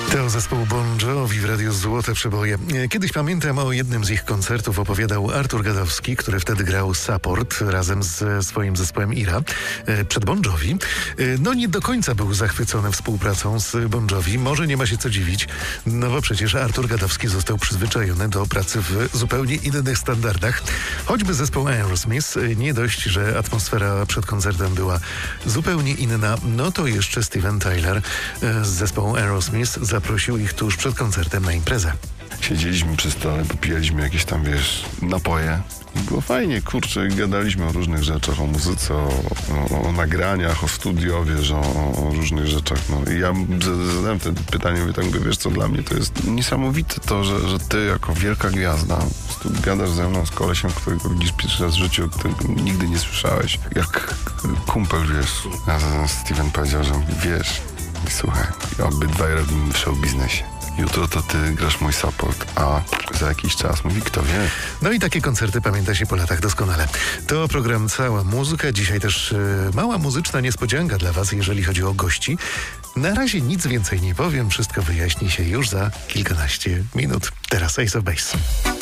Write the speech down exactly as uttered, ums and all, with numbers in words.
To zespół Bon Jovi w Radiu Złote Przeboje. Kiedyś pamiętam o jednym z ich koncertów opowiadał Artur Gadowski, który wtedy grał support razem ze swoim zespołem Ira przed Bon Jovi. No nie do końca był zachwycony współpracą z Bon Jovi. Może nie ma się co dziwić, no bo przecież Artur Gadowski został przyzwyczajony do pracy w zupełnie innych standardach. Choćby zespół Aerosmith, nie dość, że atmosfera przed koncertem była zupełnie inna, no to jeszcze Steven Tyler z zespołu Aerosmith zaprosił ich tuż przed koncertem na imprezę. Siedzieliśmy przy stole, popijaliśmy jakieś tam, wiesz, napoje. I było fajnie, kurczę, gadaliśmy o różnych rzeczach, o muzyce, o, o, o nagraniach, o studio, wiesz, o, o różnych rzeczach. No. I ja zadałem te pytanie, mówię tak, mówię, wiesz co, dla mnie to jest niesamowite to, że, że ty jako wielka gwiazda tu gadasz ze mną z kolesiem, którego widzisz pierwszy raz w życiu, którego nigdy nie słyszałeś. Jak kumpel, wiesz, a Steven powiedział, że wiesz, słuchaj, obydwaj robimy w show biznesie. Jutro to ty grasz mój support, a za jakiś czas mówi, kto wie. No i takie koncerty pamięta się po latach doskonale. To program Cała Muzyka. Dzisiaj też yy, mała muzyczna niespodzianka dla was, jeżeli chodzi o gości. Na razie nic więcej nie powiem. Wszystko wyjaśni się już za kilkanaście minut. Teraz Ace of Base.